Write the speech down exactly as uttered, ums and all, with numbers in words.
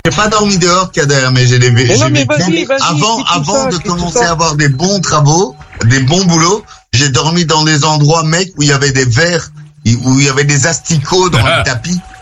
J'ai pas dormi dehors, Kader, mais j'ai des Mais j'ai non, mais vécu- vas-y, vas-y. avant, quitte tout avant ça, de quitte tout commencer ça. à avoir des bons travaux, des bons boulots, j'ai dormi dans des endroits, mec, où il y avait des vers, où il y avait des asticots dans le tapis.